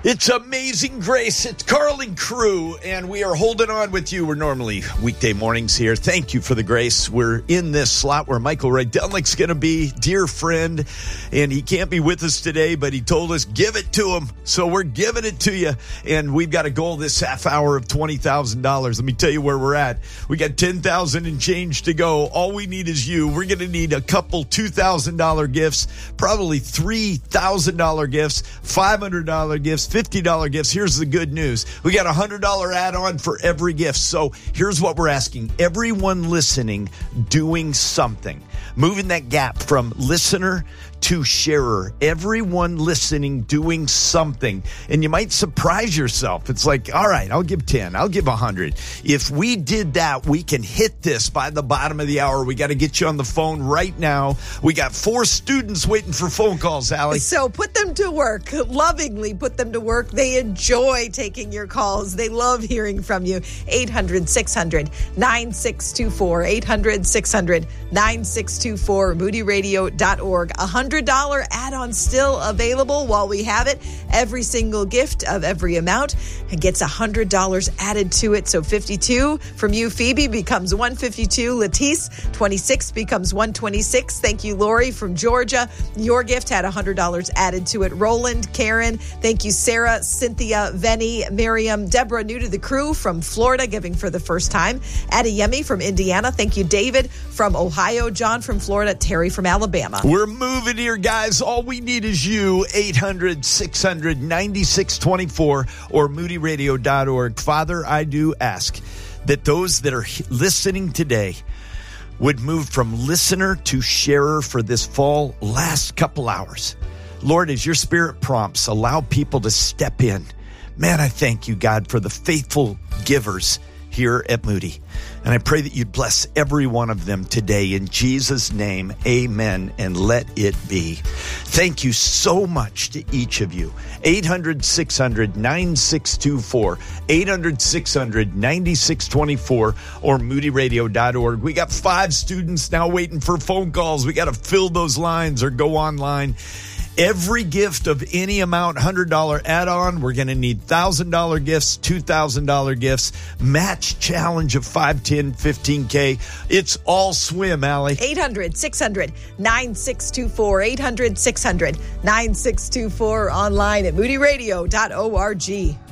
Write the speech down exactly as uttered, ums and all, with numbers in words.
It's Amazing Grace. It's Carling Crew, and we are holding on with you. We're normally weekday mornings here. Thank you for the grace. We're in this slot where Michael Rydelnik's going to be, dear friend, and he can't be with us today, but he told us, give it to him. So we're giving it to you, and we've got a goal this half hour of twenty thousand dollars. Let me tell you where we're at. We got ten thousand dollars and change to go. All we need is you. We're going to need a couple two thousand dollars gifts, probably three thousand dollars gifts, five hundred dollars gifts, fifty dollars gifts. Here's the good news. We got a one hundred dollars add-on for every gift. So here's what we're asking. Everyone listening doing something, moving that gap from listener to sharer. Everyone listening doing something. And you might surprise yourself. It's like, all right, I'll give ten. I'll give one hundred. If we did that, we can hit this by the bottom of the hour. We got to get you on the phone right now. We got four students waiting for phone calls, Allie. So put them to work. Lovingly put them to work. They enjoy taking your calls. They love hearing from you. eight hundred, six hundred, nine six two four. eight hundred, six hundred, nine six two four. moody radio dot org. one hundred dollars add-on still available while we have it. Every single gift of every amount gets one hundred dollars added to it. So fifty-two from you, Phoebe, becomes one hundred fifty-two. Latisse, twenty-six becomes one hundred twenty-six. Thank you, Lori from Georgia. Your gift had one hundred dollars added to it. Roland, Karen, thank you, Sarah, Cynthia, Venny, Miriam, Deborah, new to the crew from Florida, giving for the first time. Adeyemi from Indiana. Thank you, David from Ohio. John from Florida. Terry from Alabama. We're moving here, guys. All we need is you. eight hundred, six hundred, ninety-six twenty-four or moody radio dot org. Father, I do ask that those that are listening today would move from listener to sharer for this fall last couple hours. Lord, as your spirit prompts, allow people to step in. Man, I thank you, God, for the faithful givers here at Moody. And I pray that you'd bless every one of them today. In Jesus' name, amen, and let it be. Thank you so much to each of you. eight hundred, six hundred, nine six two four, eight hundred, six hundred, ninety-six twenty-four, or moody radio dot org. We got five students now waiting for phone calls. We got to fill those lines or go online. Every gift of any amount, one hundred dollars add-on, we're going to need one thousand dollars gifts, two thousand dollars gifts, match challenge of five, ten, fifteen K. It's all swim, Allie. eight hundred, six hundred, nine six two four, eight hundred, six hundred, nine six two four, online at moody radio dot org.